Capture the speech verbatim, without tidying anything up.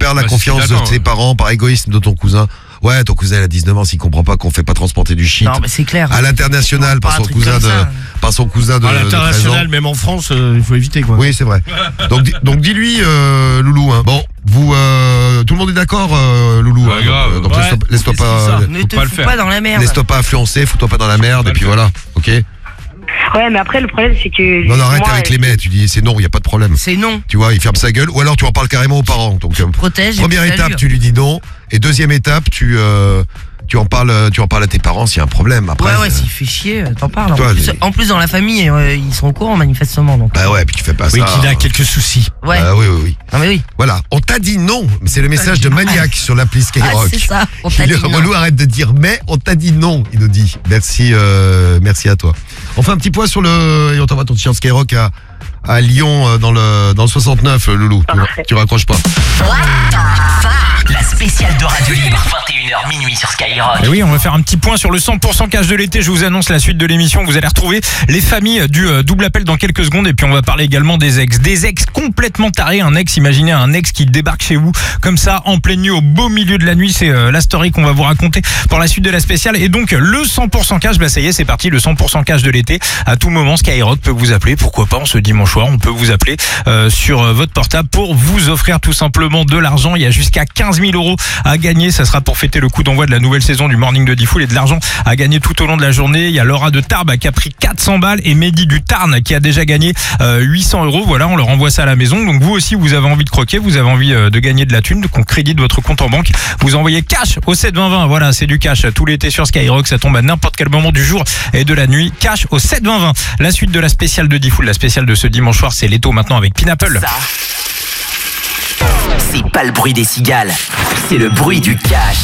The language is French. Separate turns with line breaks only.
perdre la
bah,
confiance de tes parents par égoïsme de ton cousin. Ouais, ton cousin il a dix-neuf ans, s'il comprend pas qu'on fait pas transporter du shit.
Non, mais c'est clair.
À l'international par son cousin de, par son cousin de.
À l'international,
de
même en France, euh, il faut éviter quoi.
Oui, c'est vrai. Donc, di- donc dis-lui, euh, Loulou. Hein. Bon, vous, euh, tout le monde est d'accord, euh, Loulou.
Ouais,
hein,
grave.
donc, donc
Ouais.
laisse-toi, laisse-toi
C'est
pas,
ça.
Ne
Faut
te
pas le
fous
faire.
pas dans la merde.
laisse-toi pas influencer, fous-toi pas dans la merde, et puis voilà. Ok.
Ouais, mais après, le problème, c'est que.
Non, non, arrête
moi,
avec les mais. Tu dis c'est non, il y a pas de problème.
C'est non.
Tu vois, il ferme sa gueule, ou alors tu en parles carrément aux parents. Donc, euh,
Protège. et
première
puis
étape,
salut.
tu lui dis non, et deuxième étape, tu, euh, tu en parles, tu en parles à tes parents s'il y a un problème. Après.
Ouais, ouais,
euh,
s'il fait chier, euh, t'en parles.
Toi,
En plus,
les-
en plus, dans la famille, euh, ils sont au courant manifestement. Donc.
Bah ouais, puis tu fais pas
Oui,
ça.
qu'il a quelques soucis.
Ouais.
Ah oui, oui, oui.
Non, mais oui.
Voilà, on t'a dit non. C'est le message de Maniac sur l'appli
Ah,
Skyrock.
c'est ça. On t'a
Il
dit
est
non.
relou, arrête de dire mais, on t'a dit non, il nous dit. Merci, euh, merci à toi. On fait un petit point sur le. Et on t'envoie ton t-shirt Skyrock à, à Lyon euh, dans le, dans le soixante-neuf, euh, Loulou. Tu,
Parfait.
tu raccroches pas.
La spéciale de Radio Libre, vingt et une heures minuit sur Skyrock.
Et oui, on va faire un petit point sur le cent pour cent cash de l'été. Je vous annonce la suite de l'émission. Vous allez retrouver les familles du euh, double appel dans quelques secondes. Et puis on va parler également des ex. Des ex complètement tarés. Un ex, imaginez un ex qui débarque chez vous comme ça en pleine nuit au beau milieu de la nuit. C'est euh, la story qu'on va vous raconter pour la suite de la spéciale. Et donc le cent pour cent cash, bah ça y est, c'est parti. Le cent pour cent cash de l'été. À tout moment, Skyrock peut vous appeler. Pourquoi pas, en ce dimanche soir, on peut vous appeler euh, sur euh, votre portable pour vous offrir tout simplement de l'argent. Il y a jusqu'à quinze mille euros à gagner. Ça sera pour fêter le coup d'envoi de la nouvelle saison du Morning de Diffoul et de l'argent à gagner tout au long de la journée. Il y a Laura de Tarbes qui a pris quatre cents balles et Mehdi du Tarn qui a déjà gagné euh, huit cents euros. Voilà, on leur envoie ça à la maison. Donc vous aussi, vous avez envie de croquer, vous avez envie euh, de gagner de la thune, qu'on crédite votre compte en banque. Vous envoyez cash au sept vingt vingt. Voilà, c'est du cash tout l'été sur Skyrock. Ça tombe à n'importe quel moment du jour et de la nuit. Cash au sept vingt vingt. La suite de la spéciale de Diffoul, la spéciale de ce dimanche soir, c'est Leto maintenant avec Pineapple.
Ça, c'est pas le bruit des cigales, c'est le bruit du cash.